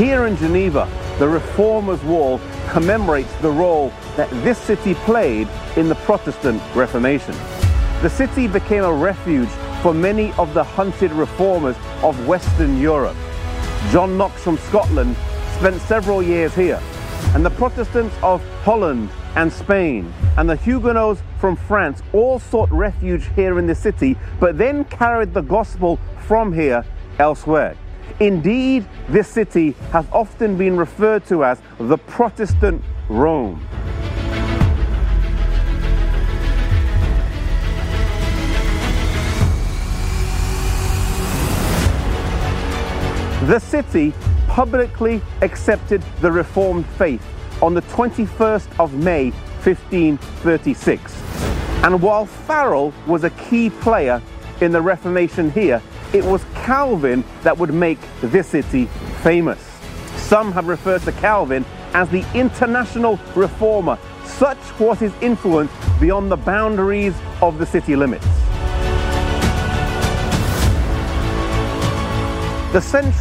Here in Geneva, the Reformers' Wall commemorates the role that this city played in the Protestant Reformation. The city became a refuge for many of the hunted reformers of Western Europe. John Knox from Scotland spent several years here, and the Protestants of Holland and Spain and the Huguenots from France all sought refuge here in the city, but then carried the gospel from here elsewhere. Indeed, this city has often been referred to as the Protestant Rome. The city publicly accepted the Reformed faith on the 21st of May 1536. And while Farel was a key player in the Reformation here, it was Calvin that would make this city famous. Some have referred to Calvin as the international reformer. Such was his influence beyond the boundaries of the city limits. The central